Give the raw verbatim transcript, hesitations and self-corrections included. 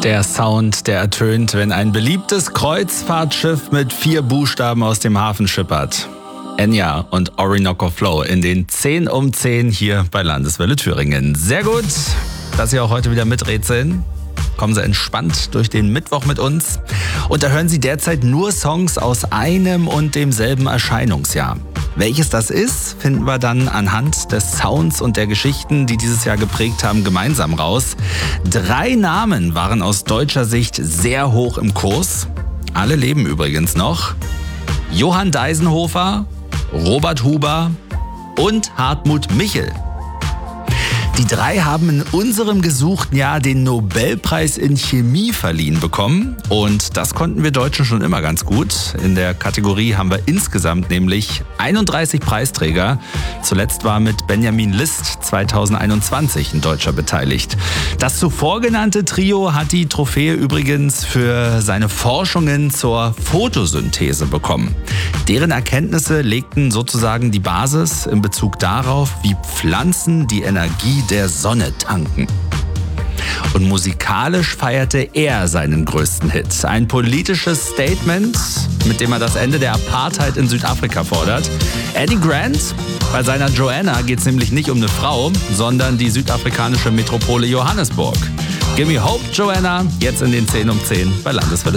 Der Sound, der ertönt, wenn ein beliebtes Kreuzfahrtschiff mit vier Buchstaben aus dem Hafen schippert. Enya und Orinoco Flow in den zehn um zehn hier bei Landeswelle Thüringen. Sehr gut, dass Sie auch heute wieder miträtseln. Kommen Sie entspannt durch den Mittwoch mit uns. Und da hören Sie derzeit nur Songs aus einem und demselben Erscheinungsjahr. Welches das ist, finden wir dann anhand des Sounds und der Geschichten, die dieses Jahr geprägt haben, gemeinsam raus. Drei Namen waren aus deutscher Sicht sehr hoch im Kurs. Alle leben übrigens noch. Johann Deisenhofer, Robert Huber und Hartmut Michel. Die drei haben in unserem gesuchten Jahr den Nobelpreis in Chemie verliehen bekommen. Und das konnten wir Deutschen schon immer ganz gut. In der Kategorie haben wir insgesamt nämlich einunddreißig Preisträger. Zuletzt war mit Benjamin List zweitausendeinundzwanzig ein Deutscher beteiligt. Das zuvor genannte Trio hat die Trophäe übrigens für seine Forschungen zur Photosynthese bekommen. Deren Erkenntnisse legten sozusagen die Basis in Bezug darauf, wie Pflanzen die Energie der Sonne tanken. Und musikalisch feierte er seinen größten Hit. Ein politisches Statement, mit dem er das Ende der Apartheid in Südafrika fordert. Eddie Grant, bei seiner Joanna geht es nämlich nicht um eine Frau, sondern die südafrikanische Metropole Johannesburg. Give me hope, Joanna, jetzt in den zehn um zehn bei Landeswelle.